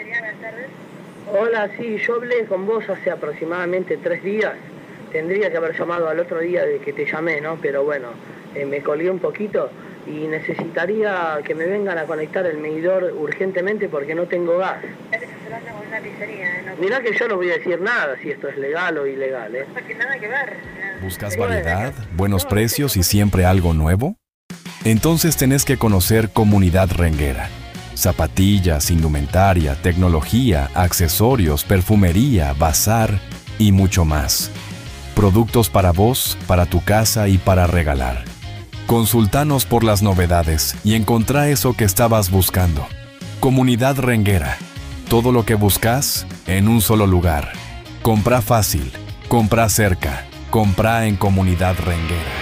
Hola, sí, yo hablé con vos hace aproximadamente 3 días. Tendría que haber llamado al otro día de que te llamé, ¿no? Pero bueno, me colgué un poquito y necesitaría que me vengan a conectar el medidor urgentemente porque no tengo gas. Mirá que yo no voy a decir nada si esto es legal o ilegal, ¿eh? No tiene nada que ver. ¿Buscas variedad, buenos precios y siempre algo nuevo? Entonces tenés que conocer Comunidad Renguera. Zapatillas, indumentaria, tecnología, accesorios, perfumería, bazar y mucho más. Productos para vos, para tu casa y para regalar. Consultanos por las novedades y encontrá eso que estabas buscando. Comunidad Renguera. Todo lo que buscas en un solo lugar. Comprá fácil, comprá cerca, comprá en Comunidad Renguera.